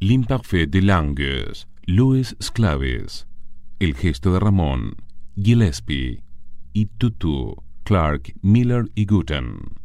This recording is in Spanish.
L'Imparfait de Langes, Louis Sclaves, El gesto de Ramón, Gillespie y Tutu, Clark, Miller y Gutten.